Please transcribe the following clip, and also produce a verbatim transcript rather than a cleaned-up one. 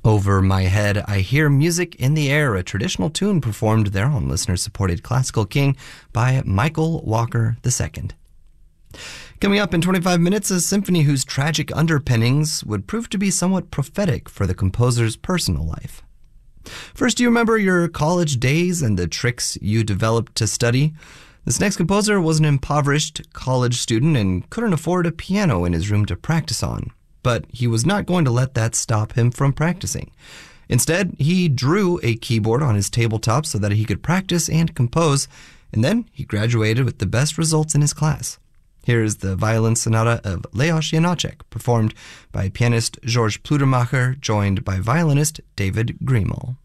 Over My Head, I Hear Music in the Air, a traditional tune performed there on listener-supported Classical King by Michael Walker the Second. Coming up in twenty-five minutes, a symphony whose tragic underpinnings would prove to be somewhat prophetic for the composer's personal life. First, do you remember your college days and the tricks you developed to study? This next composer was an impoverished college student and couldn't afford a piano in his room to practice on. But he was not going to let that stop him from practicing. Instead, he drew a keyboard on his tabletop so that he could practice and compose, and then he graduated with the best results in his class. Here is the violin sonata of Leos Janáček, performed by pianist George Pludermacher, joined by violinist David Grimal.